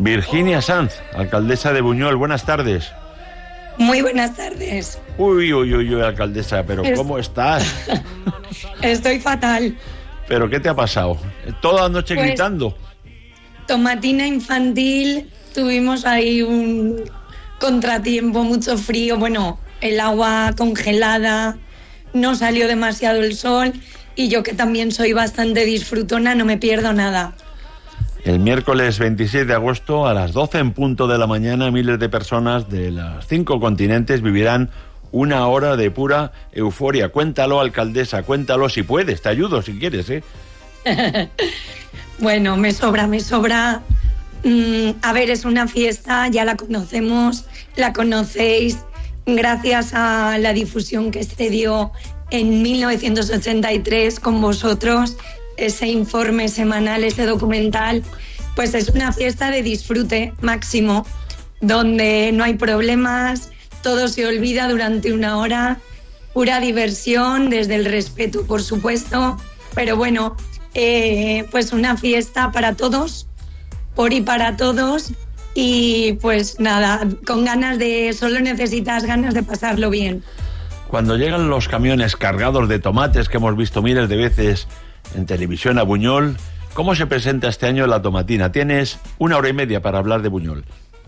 Virginia Sanz, alcaldesa de Buñol, buenas tardes. Muy buenas tardes. Uy, alcaldesa, pero ¿cómo estás? Estoy fatal. ¿Pero qué te ha pasado? Toda la noche Pues, gritando. Tomatina infantil, tuvimos ahí un contratiempo, mucho frío, bueno, el agua congelada, no salió demasiado el sol y yo, que también soy bastante disfrutona, no me pierdo nada. El miércoles 26 de agosto a las 12 en punto de la mañana, miles de personas de los 5 continentes vivirán una hora de pura euforia. Cuéntalo, alcaldesa, cuéntalo si puedes, te ayudo si quieres, ¿eh? Bueno, me sobra. A ver, es una fiesta, ya la conocemos, la conocéis, gracias a la difusión que se dio en 1983 con vosotros, ese informe semanal, ese documental, pues es una fiesta de disfrute máximo, donde no hay problemas, todo se olvida durante una hora, pura diversión, desde el respeto, por supuesto, pero bueno, pues una fiesta para todos, por y para todos, y pues nada, con ganas solo necesitas ganas de pasarlo bien. Cuando llegan los camiones cargados de tomates que hemos visto miles de veces en televisión a Buñol, ¿cómo se presenta este año la tomatina? Tienes 1 hora y media para hablar de Buñol.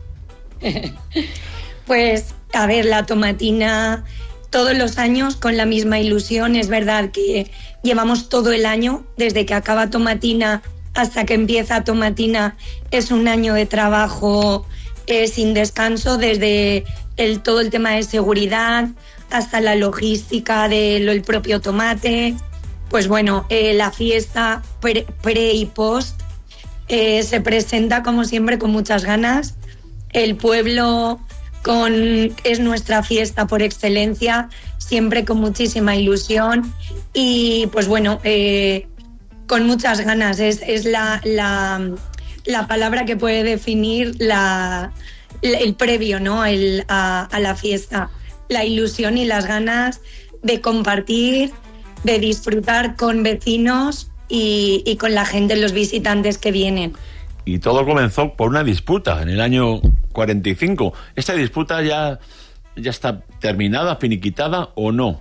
Pues, a ver, la tomatina todos los años con la misma ilusión. Es verdad que llevamos todo el año, desde que acaba tomatina hasta que empieza tomatina, es un año de trabajo sin descanso, desde todo el tema de seguridad hasta la logística del propio tomate. Pues bueno, la fiesta pre y post se presenta como siempre con muchas ganas. El pueblo es nuestra fiesta por excelencia, siempre con muchísima ilusión y pues bueno, con muchas ganas. Es la palabra que puede definir el previo, ¿no? a la fiesta. La ilusión y las ganas de compartir, de disfrutar con vecinos y con la gente, los visitantes que vienen. Y todo comenzó por una disputa en el año 45. ¿Esta disputa ya está terminada, finiquitada o no?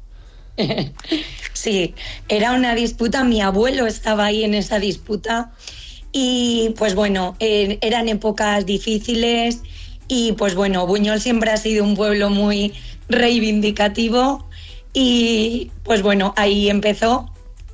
Sí, era una disputa, mi abuelo estaba ahí en esa disputa y pues bueno, eran épocas difíciles y pues bueno, Buñol siempre ha sido un pueblo muy reivindicativo y pues bueno, ahí empezó.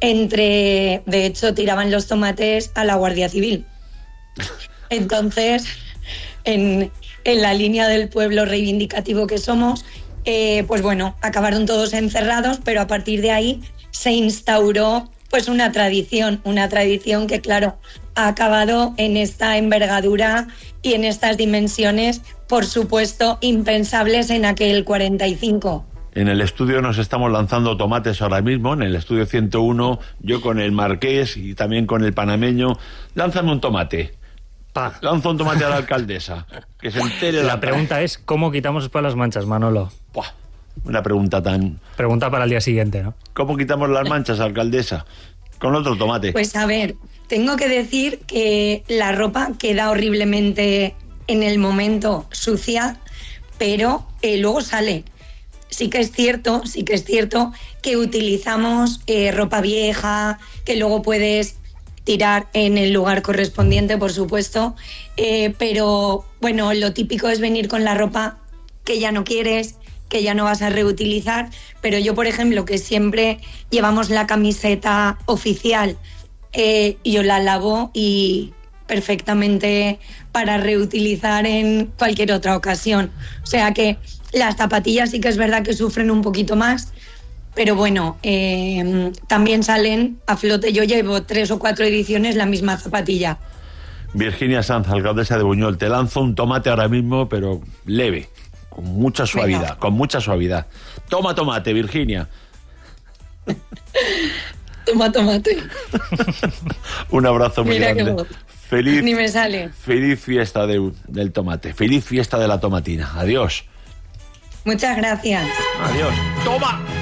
De hecho, tiraban los tomates a la Guardia Civil. Entonces, en la línea del pueblo reivindicativo que somos, pues bueno, acabaron todos encerrados, pero a partir de ahí se instauró pues una tradición que claro, ha acabado en esta envergadura y en estas dimensiones, por supuesto, impensables en aquel 45. En el estudio nos estamos lanzando tomates ahora mismo, en el estudio 101, yo con el marqués y también con el panameño. Lánzame un tomate. Lanza un tomate a la alcaldesa, que se entere. La pregunta es, ¿cómo quitamos después las manchas, Manolo? Buah, una pregunta tan... Pregunta para el día siguiente, ¿no? ¿Cómo quitamos las manchas, alcaldesa? Con otro tomate. Pues a ver, tengo que decir que la ropa queda horriblemente en el momento sucia, pero luego sale. Sí que es cierto que utilizamos ropa vieja, que luego puedes tirar en el lugar correspondiente, por supuesto, pero bueno, lo típico es venir con la ropa que ya no quieres, que ya no vas a reutilizar, pero yo, por ejemplo, que siempre llevamos la camiseta oficial, yo la lavo y perfectamente para reutilizar en cualquier otra ocasión. O sea que las zapatillas sí que es verdad que sufren un poquito más, pero bueno, también salen a flote. Yo llevo 3 o 4 ediciones la misma zapatilla. Virginia Sanz, alcaldesa de Buñol, te lanzo un tomate ahora mismo, pero leve, con mucha suavidad. Venga. Con mucha suavidad. Toma tomate, Virginia. Toma tomate. Un abrazo muy grande. Feliz, ni me sale. Feliz fiesta del tomate. Feliz fiesta de la tomatina. Adiós. Muchas gracias. Adiós. ¡Toma!